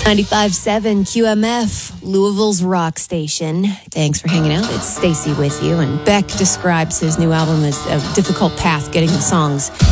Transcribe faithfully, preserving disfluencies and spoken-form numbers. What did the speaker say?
ninety-five point seven Q M F, Louisville's rock station. Thanks for hanging out. It's Stacy with you. And Beck describes his new album as a difficult path getting the songs